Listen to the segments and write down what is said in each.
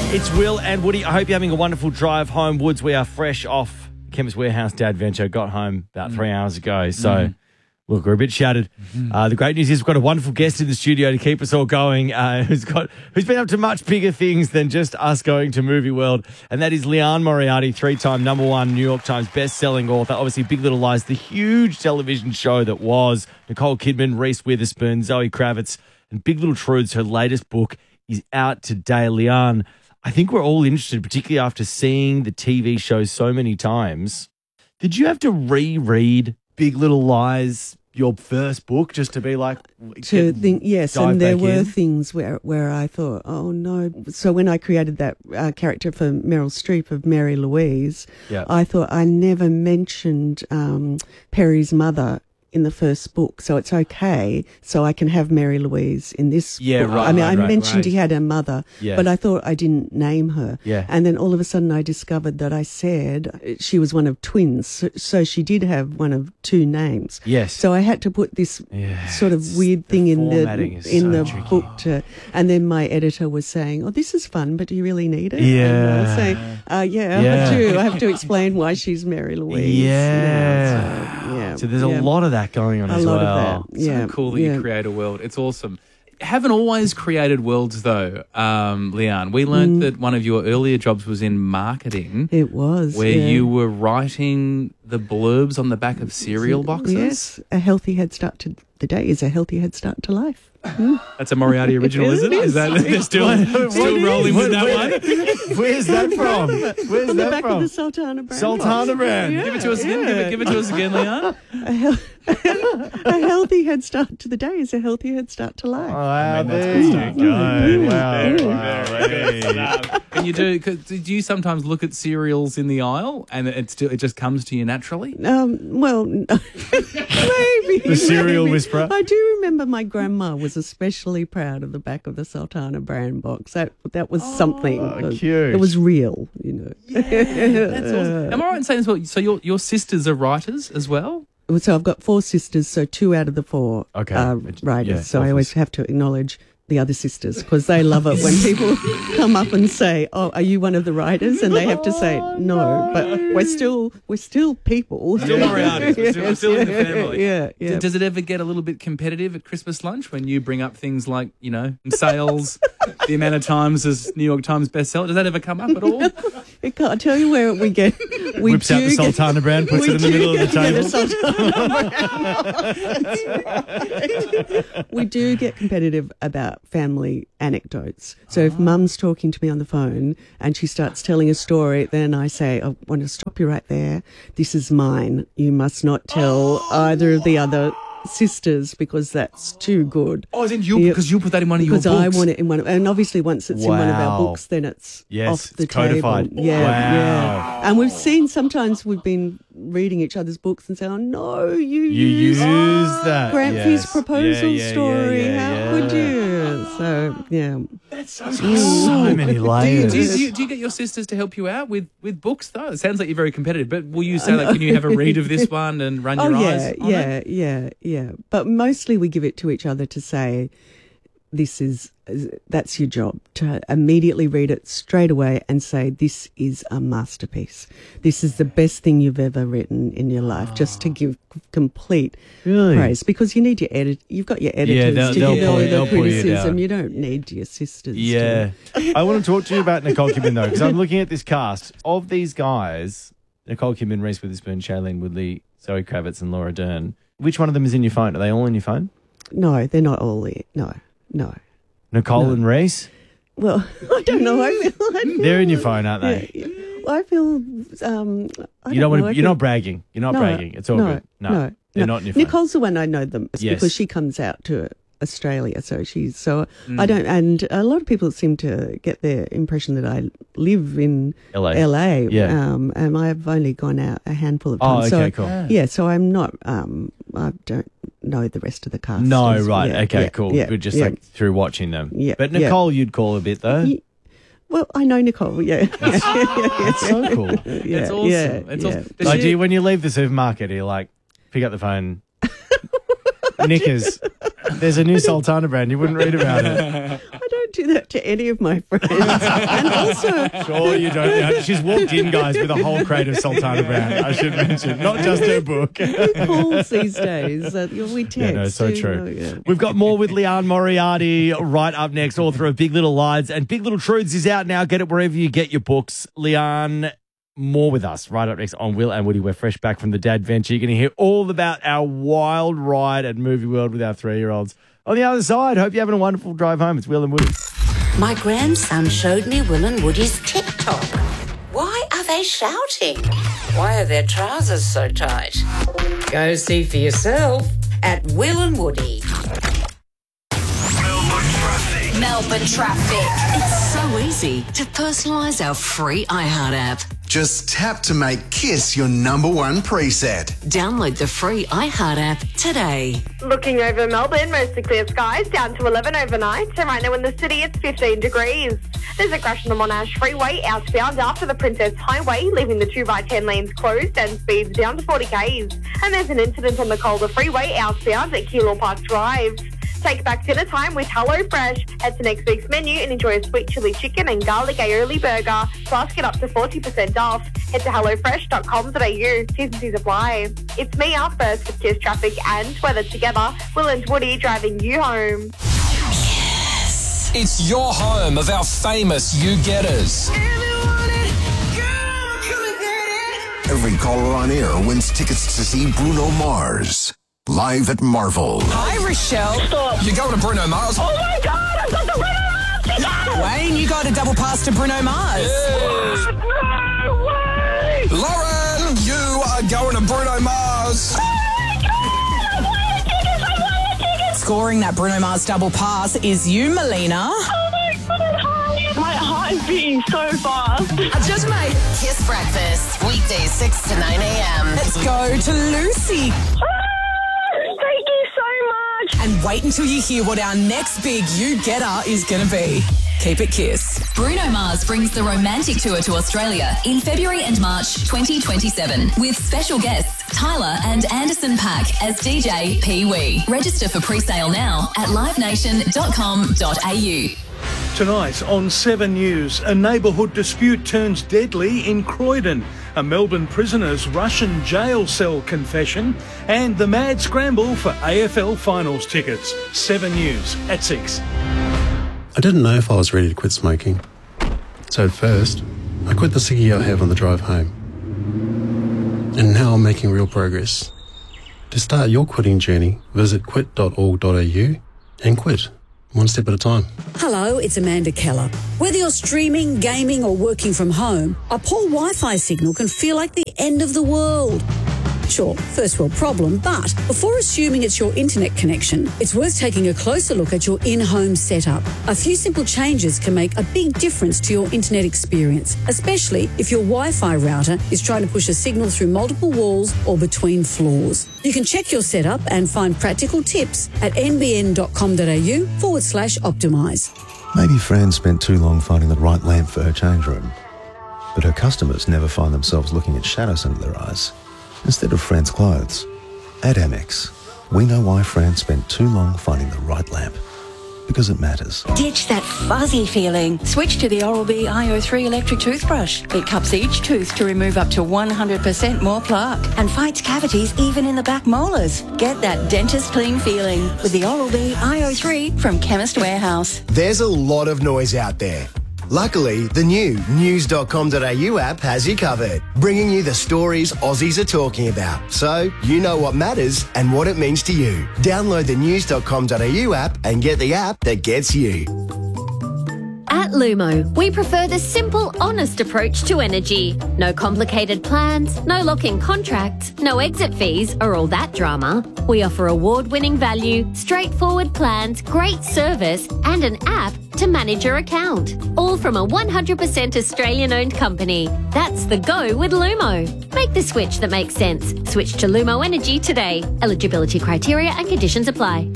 It's Will and Woody. I hope you're having a wonderful drive home. Woods, we are fresh off Chemist Warehouse Day Adventure. Got home about 3 hours ago. So, look, we're a bit shattered. The great news is we've got a wonderful guest in the studio to keep us all going who's been up to much bigger things than just us going to Movie World. And that is Liane Moriarty, 3-time #1 New York Times best-selling author. Obviously, Big Little Lies, the huge television show that was Nicole Kidman, Reese Witherspoon, Zoe Kravitz, and Big Little Truths. Her latest book is out today. Liane, I think we're all interested, particularly after seeing the TV show so many times. Did you have to reread Big Little Lies, your first book, just to be like... To think, yes, and there were things where I thought, oh, no. So when I created that character for Meryl Streep of Mary Louise, I thought I never mentioned Perry's mother in the first book, so it's okay. So I can have Mary Louise in this book. Right. I mean, I mentioned he had a mother, but I thought I didn't name her. Yeah. And then all of a sudden I discovered that I said she was one of twins, so she did have one of two names. Yes. So I had to put this sort of weird thing in the book and then my editor was saying, "Oh, this is fun, but do you really need it?" Yeah. And I was saying, I have to explain why she's Mary Louise. Yeah. So there's a lot of that going on as well. A lot of that. Yeah. So cool that you create a world. It's awesome. Haven't always created worlds though, Liane. We learned that one of your earlier jobs was in marketing. It was. Where you were writing the blurbs on the back of cereal boxes. Yes. A healthy head start to the day is a healthy head start to life. That's a Moriarty original, isn't it? Is that they're still rolling with that one? Where's that from? Where's on that the back from? of the Sultana brand. Sultana brand. Yeah. Give it to us again. Give it to us again, Liane. A healthy head start to the day is a healthy head start to life. Wow, there you go. Wow. And do you sometimes look at cereals in the aisle and it just comes to you naturally? Well, maybe. The cereal whisperer. I do remember my grandma was especially proud of the back of the Sultana brand box. That was something. Cute. It was real, you know. That's awesome. Am I right in saying as well? So your sisters are writers as well? So I've got 4 sisters, so 2 out of the 4 are writers. Yeah, so I always have to acknowledge the other sisters because they love it when people come up and say, "Oh, are you one of the writers?" And they have to say no, but we're still people. Still Moriarty. We're still in the family. Yeah. Does it ever get a little bit competitive at Christmas lunch when you bring up things like, sales, the amount of times as New York Times bestseller? Does that ever come up at all? I can't tell you where we get. We whips out the Sultana brand, puts it in the middle of the table. We do get competitive about family anecdotes. So if Mum's talking to me on the phone and she starts telling a story, then I say, "I want to stop you right there. This is mine. You must not tell either of the other sisters because that's too good." Oh, as in because you put that in one of your books. Because I want it in one and obviously once it's in one of our books, then it's off the codified. table. Yeah. And we've seen sometimes we've been reading each other's books and saying, "Oh no, you used that Granfy's proposal story. How could you?" So That's so many layers. Do you get your sisters to help you out with books though? It sounds like you're very competitive, but will you say can you have a read of this one and run your eyes on it? Yeah. But mostly we give it to each other to say, that's your job, to immediately read it straight away and say, "This is a masterpiece. This is the best thing you've ever written in your life," just to give complete praise. Because you need you've got your editors to give all the criticism. You don't need your sisters. Yeah. I want to talk to you about Nicole Kidman though, because I'm looking at this cast. Of these guys, Nicole Kidman, Reese Witherspoon, Shailene Woodley, Zoe Kravitz and Laura Dern, which one of them is in your phone? Are they all in your phone? No, they're not all in. No. Nicole and Reese? Well, I don't know. They're in your phone, aren't they? Yeah. Well, I feel. You're not bragging. You're not bragging. It's all good. No, they're not in your phone. Nicole's the one I know them because she comes out to Australia, so I don't. And a lot of people seem to get their impression that I live in LA. Yeah. And I've only gone out a handful of times. Oh, okay, cool. Yeah, so I'm not. I don't know the rest of the cast. No, right. Okay, cool. Yeah, But just like through watching them. Yeah. But Nicole, you'd call a bit though. Well, I know Nicole, That's so cool. It's awesome. It's awesome. Like, when you leave the supermarket, you like pick up the phone. Knickers. There's a new Sultana brand. You wouldn't read about it. I don't do that to any of my friends. And also... Sure you don't. Yeah, she's walked in, guys, with a whole crate of Sultana Bran, I should mention, not just her book. Who calls these days? We text. Yeah, no, so true. We've got more with Leanne Moriarty right up next, author of Big Little Lies. And Big Little Truths is out now. Get it wherever you get your books. Leanne, more with us right up next on Will and Woody. We're fresh back from the Dad Venture. You're going to hear all about our wild ride at Movie World with our 3-year-olds. On the other side, hope you're having a wonderful drive home. It's Will and Woody. My grandson showed me Will and Woody's TikTok. Why are they shouting? Why are their trousers so tight? Go see for yourself at Will and Woody. Melbourne Traffic. It's so easy to personalise our free iHeart app. Just tap to make KISS your #1 preset. Download the free iHeart app today. Looking over Melbourne, mostly clear skies, down to 11 overnight. And right now in the city, it's 15 degrees. There's a crash on the Monash Freeway outbound after the Princess Highway, leaving the 2x10 lanes closed and speeds down to 40 k's. And there's an incident on the Calder Freeway outbound at Keilor Park Drive. Take back dinner time with HelloFresh. Head to next week's menu and enjoy a sweet chili chicken and garlic aioli burger. Plus, get up to 40% off. Head to hellofresh.com.au. T's and C's apply. It's me up first with KISS traffic and weather together. Will and Woody driving you home. Yes. It's your home of our famous you-getters. Every caller on air wins tickets to see Bruno Mars live at Marvel. Hi, Rochelle. Stop. You're going to Bruno Mars? Oh my God, I've got the Bruno Mars ticket! Wayne, you got a double pass to Bruno Mars. Yes. No way! Lauren, you are going to Bruno Mars. Oh my God, I won the tickets! Scoring that Bruno Mars double pass is you, Melina. Oh my God, hi. My heart's beating so fast. I just made KISS Breakfast, weekdays 6 to 9 a.m. Let's go to Lucy. Thank you so much. And wait until you hear what our next big you-getter is going to be. Keep it KISS. Bruno Mars brings the romantic tour to Australia in February and March 2027 with special guests Tyler and Anderson .Paak as DJ Pee Wee. Register for pre-sale now at livenation.com.au. Tonight on 7 News, a neighbourhood dispute turns deadly in Croydon, a Melbourne prisoner's Russian jail cell confession, and the mad scramble for AFL finals tickets. 7 News at 6. I didn't know if I was ready to quit smoking. So at first, I quit the ciggy I have on the drive home. And now I'm making real progress. To start your quitting journey, visit quit.org.au and quit. One step at a time. Hello, it's Amanda Keller. Whether you're streaming, gaming or working from home, a poor Wi-Fi signal can feel like the end of the world. Sure, first world problem, but before assuming it's your internet connection, it's worth taking a closer look at your in-home setup. A few simple changes can make a big difference to your internet experience, especially if your Wi-Fi router is trying to push a signal through multiple walls or between floors. You can check your setup and find practical tips at nbn.com.au/optimise. Maybe Fran spent too long finding the right lamp for her change room, but her customers never find themselves looking at shadows under their eyes instead of Fran's clothes. At Amex, we know why Fran spent too long finding the right lamp. Because it matters. Ditch that fuzzy feeling. Switch to the Oral-B iO3 electric toothbrush. It cups each tooth to remove up to 100% more plaque and fights cavities even in the back molars. Get that dentist clean feeling with the Oral-B iO3 from Chemist Warehouse. There's a lot of noise out there. Luckily, the new news.com.au app has you covered, bringing you the stories Aussies are talking about, so you know what matters and what it means to you. Download the news.com.au app and get the app that gets you. At Lumo, we prefer the simple, honest approach to energy. No complicated plans, no lock-in contracts, no exit fees or all that drama. We offer award-winning value, straightforward plans, great service and an app to manage your account. All from a 100% Australian-owned company. That's the go with Lumo. Make the switch that makes sense. Switch to Lumo Energy today. Eligibility criteria and conditions apply.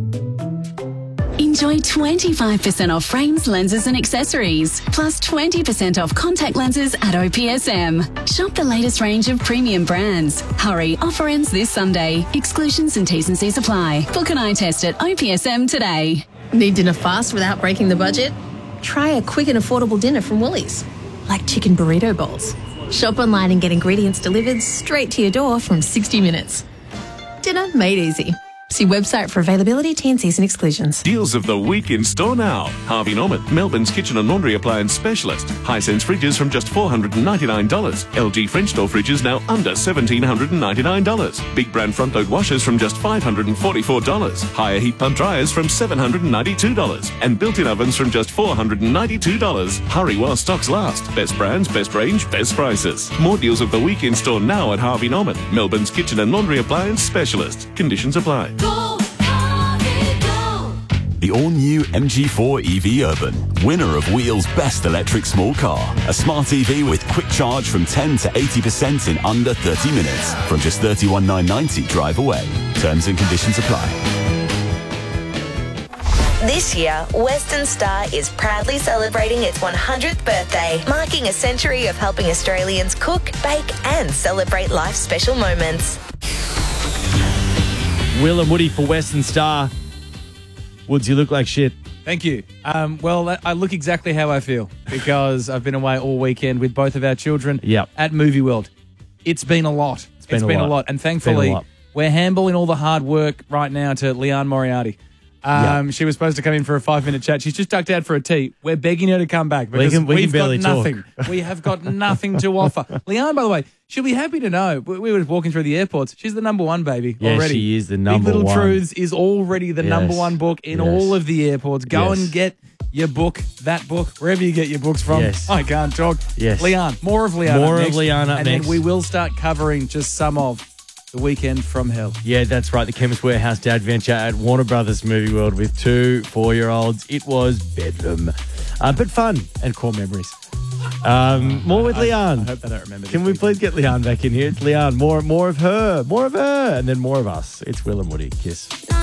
Enjoy 25% off frames, lenses and accessories, plus 20% off contact lenses at OPSM. Shop the latest range of premium brands. Hurry, offer ends this Sunday. Exclusions and T's and C's apply. Book an eye test at OPSM today. Need dinner fast without breaking the budget? Try a quick and affordable dinner from Woolies, like chicken burrito bowls. Shop online and get ingredients delivered straight to your door from 60 minutes. Dinner made easy. See website for availability, T&Cs and exclusions. Deals of the week in store now. Harvey Norman, Melbourne's kitchen and laundry appliance specialist. Hisense fridges from just $499. LG French door fridges now under $1,799. Big brand front load washers from just $544. Higher heat pump dryers from $792. And built-in ovens from just $492. Hurry while stocks last. Best brands, best range, best prices. More deals of the week in store now at Harvey Norman, Melbourne's kitchen and laundry appliance specialist. Conditions apply. The all-new MG4 EV Urban, winner of Wheel's best electric small car. A smart EV with quick charge from 10 to 80% in under 30 minutes. From just $31,990 drive away. Terms and conditions apply. This year, Western Star is proudly celebrating its 100th birthday, marking a century of helping Australians cook, bake and celebrate life's special moments. Will and Woody for Western Star. Woods, you look like shit. Thank you. Well, I look exactly how I feel because I've been away all weekend with both of our children at Movie World. It's been a lot. It's been a lot. And thankfully, we're handballing all the hard work right now to Leanne Moriarty. She was supposed to come in for a 5-minute chat. She's just ducked out for a tea. We're begging her to come back because we've got nothing. We have got nothing to offer. Leanne, by the way, she'll be happy to know. We were walking through the airports. She's the number one, baby, already. She is the number Big one. Little Truths is already the number one book in all of the airports. Go and get your book, that book, wherever you get your books from. I can't talk. Leanne, more of Leanne More up of next. Leanne up and next. then we will start covering just some of the weekend from hell. Yeah, that's right. The Chemist Warehouse Day Adventure at Warner Brothers Movie World with 2 4-year-olds. It was bedlam, but fun and core memories. More with Leanne. I hope they don't remember. Can we please get Leanne back in here? It's Leanne. More of her, and then more of us. It's Will and Woody. Kiss.